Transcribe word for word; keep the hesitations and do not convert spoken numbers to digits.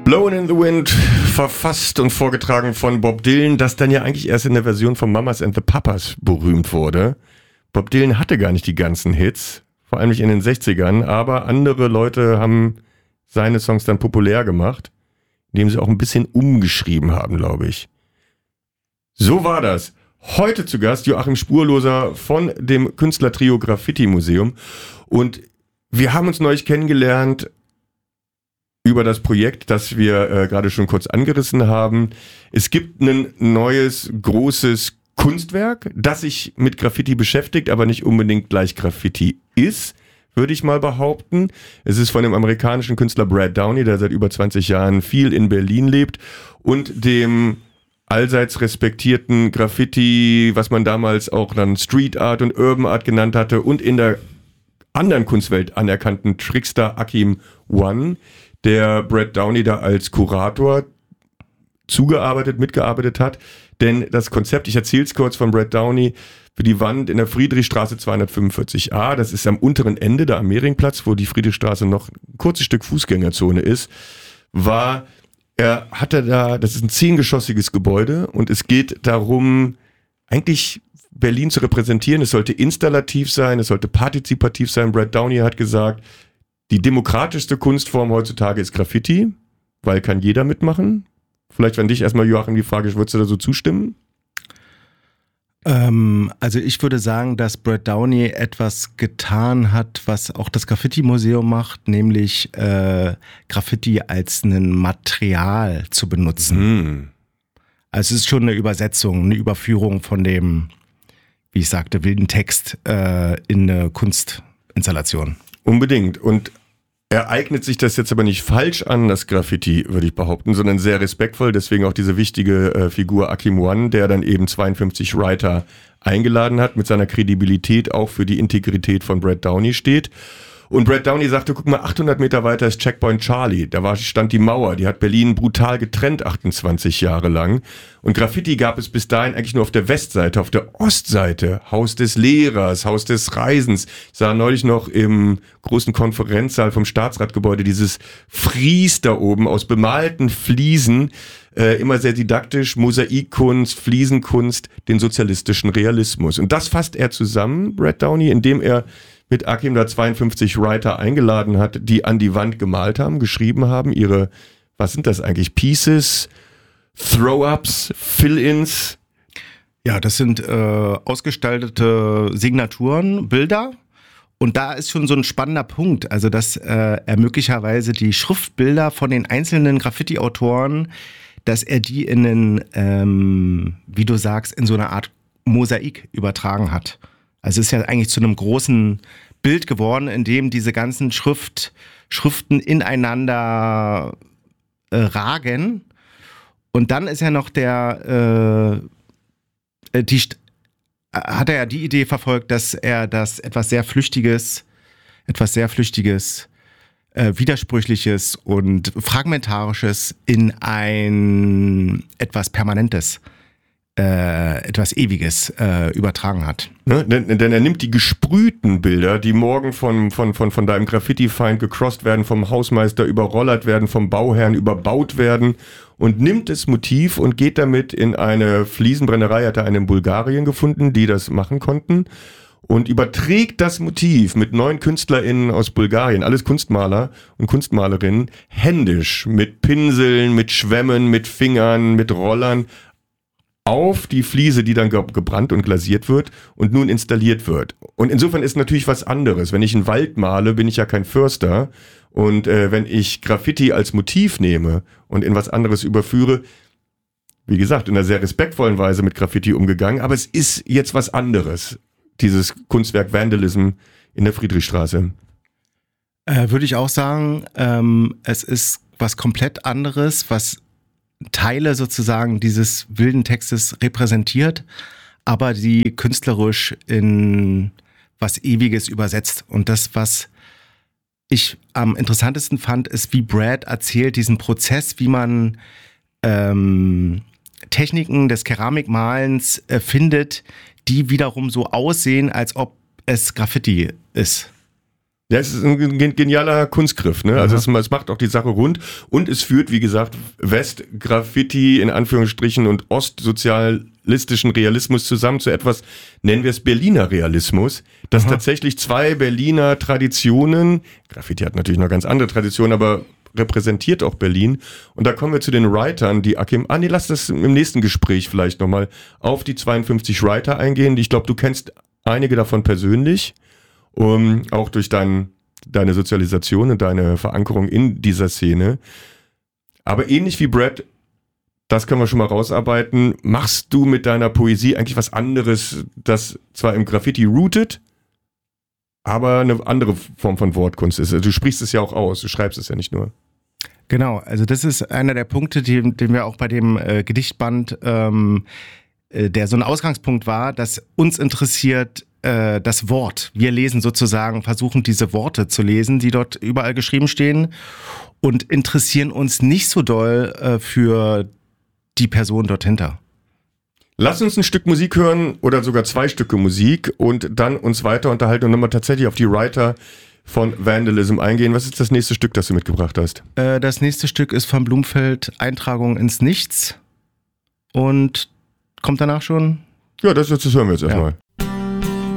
Blowin' in the Wind, verfasst und vorgetragen von Bob Dylan, das dann ja eigentlich erst in der Version von Mamas and the Papas berühmt wurde. Bob Dylan hatte gar nicht die ganzen Hits, vor allem nicht in den sechzigern, aber andere Leute haben seine Songs dann populär gemacht, indem sie auch ein bisschen umgeschrieben haben, glaube ich. So war das. Heute zu Gast Joachim Spurloser von dem Künstlertrio Graffiti Museum. Und wir haben uns neulich kennengelernt über das Projekt, das wir äh, gerade schon kurz angerissen haben. Es gibt ein neues, großes Kunstwerk, das sich mit Graffiti beschäftigt, aber nicht unbedingt gleich Graffiti ist, würde ich mal behaupten. Es ist von dem amerikanischen Künstler Brad Downey, der seit über zwanzig Jahren viel in Berlin lebt, und dem allseits respektierten Graffiti, was man damals auch dann Street Art und Urban Art genannt hatte, und in der anderen Kunstwelt anerkannten Trickster Akim One, der Brad Downey da als Kurator zugearbeitet, mitgearbeitet hat. Denn das Konzept, ich erzähle es kurz, von Brad Downey für die Wand in der Friedrichstraße zweihundertfünfundvierzig a, das ist am unteren Ende da am Mehringplatz, wo die Friedrichstraße noch ein kurzes Stück Fußgängerzone ist, war, er hatte da, das ist ein zehngeschossiges Gebäude und es geht darum, eigentlich Berlin zu repräsentieren. Es sollte installativ sein, es sollte partizipativ sein. Brad Downey hat gesagt, die demokratischste Kunstform heutzutage ist Graffiti, weil kann jeder mitmachen. Vielleicht, wenn dich erstmal, Joachim, die Frage ist, würdest du da so zustimmen? Ähm, also ich würde sagen, dass Brad Downey etwas getan hat, was auch das Graffiti-Museum macht, nämlich äh, Graffiti als ein Material zu benutzen. Hm. Also es ist schon eine Übersetzung, eine Überführung von dem, wie ich sagte, wilden Text äh, in eine Kunstinstallation. Unbedingt. Und er eignet sich das jetzt aber nicht falsch an, das Graffiti, würde ich behaupten, sondern sehr respektvoll. Deswegen auch diese wichtige äh, Figur Akim One, der dann eben zweiundfünfzig Writer eingeladen hat, mit seiner Kredibilität auch für die Integrität von Brad Downey steht. Und Brad Downey sagte, guck mal, achthundert Meter weiter ist Checkpoint Charlie. Da war, stand die Mauer, die hat Berlin brutal getrennt, achtundzwanzig Jahre lang. Und Graffiti gab es bis dahin eigentlich nur auf der Westseite, auf der Ostseite. Haus des Lehrers, Haus des Reisens. Ich sah neulich noch im großen Konferenzsaal vom Staatsratgebäude dieses Fries da oben aus bemalten Fliesen. Äh, immer sehr didaktisch, Mosaikkunst, Fliesenkunst, den sozialistischen Realismus. Und das fasst er zusammen, Brad Downey, indem er mit Akim da zweiundfünfzig Writer eingeladen hat, die an die Wand gemalt haben, geschrieben haben, ihre, was sind das eigentlich, Pieces, Throw-Ups, Fill-Ins? Ja, das sind äh, ausgestaltete Signaturen, Bilder. Und da ist schon so ein spannender Punkt, also dass äh, er möglicherweise die Schriftbilder von den einzelnen Graffiti-Autoren, dass er die in einen, ähm, wie du sagst, in so eine Art Mosaik übertragen hat. Also es ist ja eigentlich zu einem großen Bild geworden, in dem diese ganzen Schrift, Schriften ineinander äh, ragen. Und dann ist ja noch der, äh, die, hat er ja die Idee verfolgt, dass er das etwas sehr Flüchtiges, etwas sehr Flüchtiges, äh, Widersprüchliches und Fragmentarisches in ein etwas Permanentes, Äh, etwas Ewiges äh, übertragen hat. Ne? Denn, denn er nimmt die gesprühten Bilder, die morgen von, von, von, von deinem Graffiti-Feind gecrossed werden, vom Hausmeister überrollert werden, vom Bauherrn überbaut werden, und nimmt das Motiv und geht damit in eine Fliesenbrennerei, hat er einen in Bulgarien gefunden, die das machen konnten, und überträgt das Motiv mit neun KünstlerInnen aus Bulgarien, alles Kunstmaler und Kunstmalerinnen, händisch, mit Pinseln, mit Schwämmen, mit Fingern, mit Rollern, auf die Fliese, die dann gebrannt und glasiert wird und nun installiert wird. Und insofern ist natürlich was anderes. Wenn ich einen Wald male, bin ich ja kein Förster. Und äh, wenn ich Graffiti als Motiv nehme und in was anderes überführe, wie gesagt, in einer sehr respektvollen Weise mit Graffiti umgegangen, aber es ist jetzt was anderes, dieses Kunstwerk Vandalism in der Friedrichstraße. Äh, würde ich auch sagen, ähm, es ist was komplett anderes, was Teile sozusagen dieses wilden Textes repräsentiert, aber die künstlerisch in was Ewiges übersetzt. Und das, was ich am interessantesten fand, ist, wie Brad erzählt diesen Prozess, wie man ähm, Techniken des Keramikmalens äh, findet, die wiederum so aussehen, als ob es Graffiti ist. Ja, es ist ein genialer Kunstgriff, ne? Also es, es macht auch die Sache rund und es führt, wie gesagt, West-Graffiti in Anführungsstrichen und ostsozialistischen Realismus zusammen zu etwas, nennen wir es Berliner Realismus, dass Aha. tatsächlich zwei Berliner Traditionen, Graffiti hat natürlich noch ganz andere Traditionen, aber repräsentiert auch Berlin. Und da kommen wir zu den Writern, die Akim, ah nee, lass das im nächsten Gespräch vielleicht nochmal auf die zweiundfünfzig Writer eingehen. Ich glaube, du kennst einige davon persönlich. Um, auch durch dein, deine Sozialisation und deine Verankerung in dieser Szene. Aber ähnlich wie Brad, das können wir schon mal rausarbeiten, machst du mit deiner Poesie eigentlich was anderes, das zwar im Graffiti rootet, aber eine andere Form von Wortkunst ist. Also du sprichst es ja auch aus, du schreibst es ja nicht nur. Genau, also das ist einer der Punkte, die, den wir auch bei dem äh, Gedichtband, ähm, äh, der so ein Ausgangspunkt war, dass uns interessiert, das Wort. Wir lesen sozusagen, versuchen diese Worte zu lesen, die dort überall geschrieben stehen und interessieren uns nicht so doll äh, für die Person dort hinter. Lass uns ein Stück Musik hören oder sogar zwei Stücke Musik und dann uns weiter unterhalten und nochmal tatsächlich auf die Writer von Vandalism eingehen. Was ist das nächste Stück, das du mitgebracht hast? Äh, das nächste Stück ist von Blumfeld, Eintragung ins Nichts und kommt danach schon? Ja, das, das hören wir jetzt erstmal. Ja.